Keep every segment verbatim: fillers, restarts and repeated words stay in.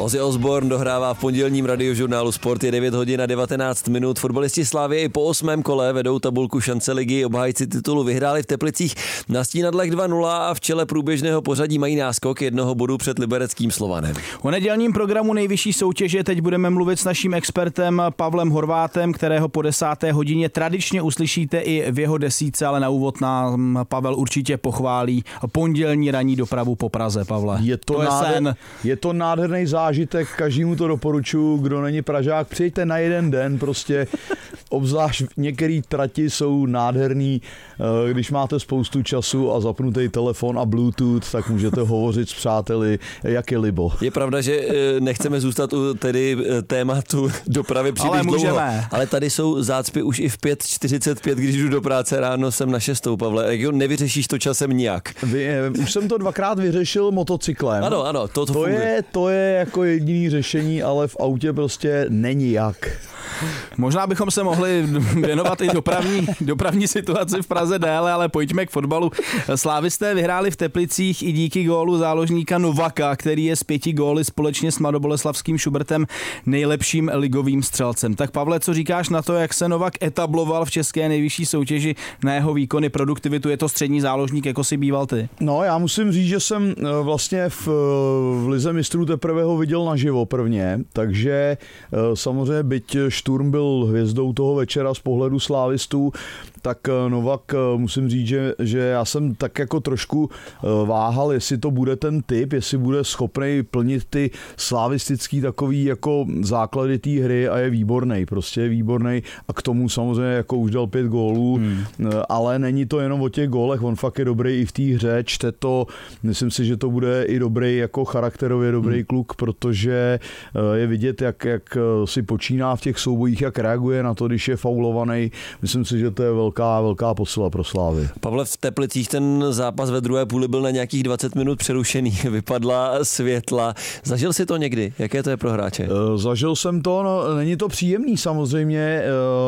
Ozzy Osbourne dohrává v pondělním radiožurnálu Sport, je devět hodin a devatenáct minut. Fotbalisti Slavie i po osmém kole vedou tabulku šance ligy, obhájci titulu vyhráli v Teplicích na Stínadlech dva nula a v čele průběžného pořadí mají náskok jednoho bodu před libereckým Slovanem. O nedělním programu nejvyšší soutěže teď budeme mluvit s naším expertem Pavlem Horvátem, kterého po desáté hodině tradičně uslyšíte i v jeho desítce, ale na úvod nám Pavel určitě pochválí pondělní ranní dopravu po Praze. Pavle, je to, to je nádher, sen. Je to nádherný zážitek, každému to doporučuji, kdo není Pražák, přijďte na jeden den, prostě obzvlášť některé trati jsou nádherný, když máte spoustu času a zapnutý telefon a Bluetooth, tak můžete hovořit s přáteli, jak je libo. Je pravda, že nechceme zůstat u tedy tématu dopravy příliš ale dlouho, můžeme. Ale tady jsou zácpy už i v pět čtyřicet pět, když jdu do práce ráno, jsem na šestou, Pavle. Jak jo, nevyřešíš to časem nijak? Vy, už jsem to dvakrát vyřešil motocyklem. Ano, ano, to, to, to je, to je jako jediný řešení, ale v autě prostě není jak. Možná bychom se mohli věnovat i dopravní, dopravní situaci v Praze déle, ale pojďme k fotbalu. Slávisté vyhráli v Teplicích i díky gólu záložníka Novaka, který je s pěti góly společně s mladoboleslavským Šubertem nejlepším ligovým střelcem. Tak Pavle, co říkáš na to, jak se Novak etabloval v české nejvyšší soutěži, na jeho výkony, produktivitu? Je to střední záložník, jako si býval ty? No, já musím říct, že jsem vlastně v, v Lize mistrů teprve ho viděl naživo prvně, takže samozřejmě byť Šturm byl hvězdou toho večera z pohledu slávistů, tak Novak, musím říct, že, že já jsem tak jako trošku váhal, jestli to bude ten typ, jestli bude schopný plnit ty slavistický takový jako základy té hry a je výborný, prostě je výborný a k tomu samozřejmě jako už dal pět gólů, hmm. ale není to jenom o těch gólech, on fakt je dobrý i v té hře, čte to, myslím si, že to bude i dobrý jako charakterově dobrý hmm. kluk, protože je vidět, jak, jak si počíná v těch soubojích, jak reaguje na to, když je faulovaný. Myslím si, že to je velká, velká posila pro Slávy. Pavle, v Teplicích ten zápas ve druhé půli byl na nějakých dvacet minut přerušený. Vypadla světla. Zažil si to někdy? Jaké to je pro hráče? Zažil jsem to, no, není to příjemný samozřejmě.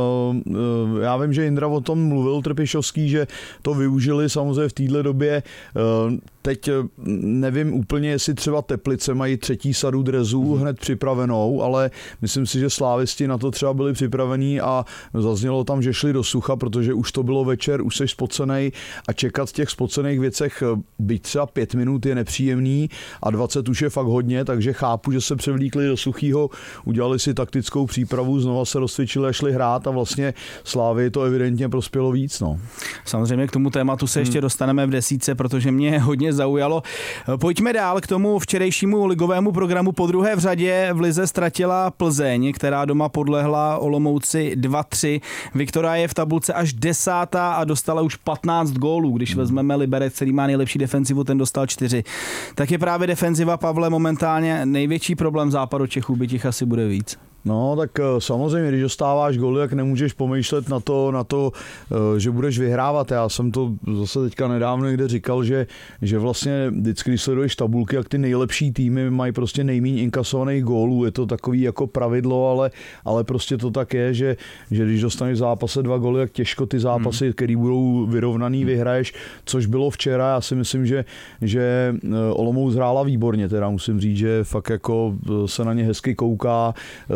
Já vím, že Jindra o tom mluvil, Trpišovský, že to využili samozřejmě v téhle době. Teď nevím úplně, jestli třeba Teplice mají třetí sadu drezů hmm. hned připravenou, ale myslím si, že slávisti na to třeba byli připravení a zaznělo tam, že šli do sucha, protože už to bylo večer, už seš spocenej a čekat v těch spocených věcech byť třeba pět minut je nepříjemný a dvacet už je fakt hodně, takže chápu, že se převlíkli do suchýho, udělali si taktickou přípravu, znova se rozcvičili a šli hrát a vlastně Slávy to evidentně prospělo víc. No. Samozřejmě k tomu tématu se ještě hmm. dostaneme v desítce, protože mě hodně zaujalo. Pojďme dál k tomu včerejšímu ligovému programu. Po druhé v řadě v lize ztratila Plzeň, která doma podlehla Olomouci dva tři. Viktoria je v tabulce až desátá a dostala už patnáct gólů. Když hmm. vezmeme Liberec, který má nejlepší defenzivu, ten dostal čtyři. Tak je právě defenziva, Pavle, momentálně největší problém západu Čechů, by těch asi bude víc. No, tak samozřejmě, když dostáváš góly, jak nemůžeš pomýšlet na to, na to, že budeš vyhrávat. Já jsem to zase teďka nedávno někde říkal, že, že vlastně vždycky, když sleduješ tabulky, jak ty nejlepší týmy mají prostě nejméně inkasovaných gólů. Je to takový jako pravidlo, ale, ale prostě to tak je, že, že když dostaneš v zápase dva góly, jak těžko ty zápasy, hmm. které budou vyrovnaný, vyhraješ, což bylo včera. Já si myslím, že, že Olomouc hrála výborně, teda musím říct, že fakt jako se na ně hezky kouká.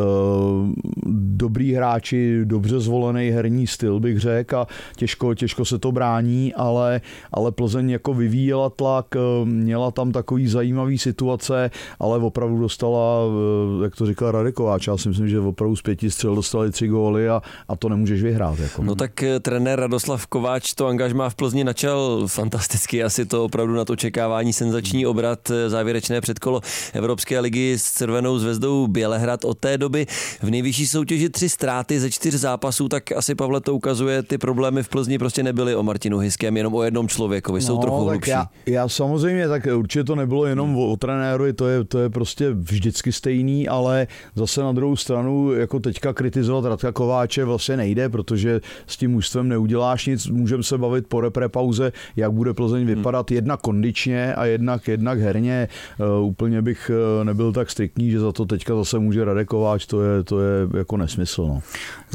Dobrý hráči, dobře zvolený herní styl, bych řekl, a těžko, těžko se to brání, ale, ale Plzeň jako vyvíjela tlak, měla tam takový zajímavý situace, ale opravdu dostala, jak to říkal Radek Kováč, já si myslím, že opravdu z pěti střel dostali tři góly a, a to nemůžeš vyhrát. Jako. No tak trenér Radoslav Kováč to angažmá v Plzni načal fantasticky, asi to opravdu na to očekávání senzační obrat, závěrečné předkolo Evropské ligy s Červenou zvezdou Bělehrad od té doby. V nejvyšší soutěži tři ztráty ze čtyř zápasů, tak asi, Pavle, to ukazuje, ty problémy v Plzni prostě nebyly o Martinu Hyském, jenom o jednom člověkovi, jsou no, trochu hlubší. Já, já samozřejmě, tak určitě to nebylo jenom o, o trenéru, to je, to je prostě vždycky stejný, ale zase na druhou stranu, jako teďka kritizovat Radka Kováče vlastně nejde, protože s tím mužstvem neuděláš nic, můžeme se bavit po reprepauze, jak bude Plzeň vypadat, hmm. jednak kondičně a jednak, jednak herně. Uh, úplně bych nebyl tak striktní, že za to teďka zase může Radek Kováč, to je, to je jako nesmysl. No.